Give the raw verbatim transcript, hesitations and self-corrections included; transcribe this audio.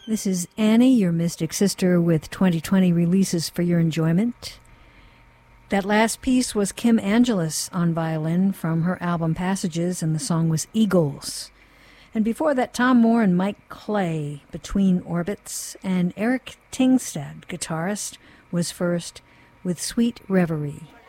This is Annie, your Mystic Sister, with twenty twenty releases for your enjoyment. That last piece was Kim Angelus on violin from her album Passages, and the song was Eagles. And before that, Tom Moore and Mike Clay, Between Orbits, and Eric Tingstad, guitarist, was first with Sweet Reverie.